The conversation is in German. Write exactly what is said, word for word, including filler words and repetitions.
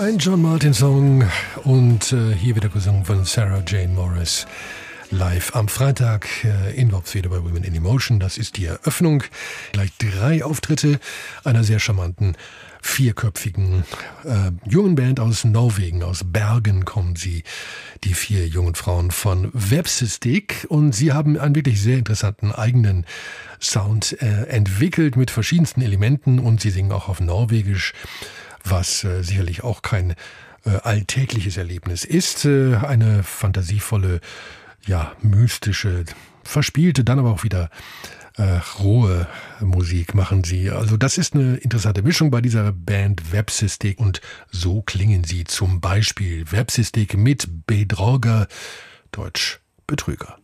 Ein John Martin Song und äh, hier wieder gesungen von Sarah Jane Morris. Live am Freitag äh, in Worpswede bei Women in Emotion. Das ist die Eröffnung. Gleich drei Auftritte einer sehr charmanten, vierköpfigen äh, jungen Band aus Norwegen. Aus Bergen kommen sie, die vier jungen Frauen von Websystic. Und sie haben einen wirklich sehr interessanten eigenen Sound äh, entwickelt mit verschiedensten Elementen. Und sie singen auch auf Norwegisch, was äh, sicherlich auch kein äh, alltägliches Erlebnis ist. Äh, eine fantasievolle, ja, mystische, verspielte, dann aber auch wieder äh, rohe Musik machen sie. Also das ist eine interessante Mischung bei dieser Band Websystic und so klingen sie zum Beispiel. Websystic mit Bedrogger, Deutsch Betrüger.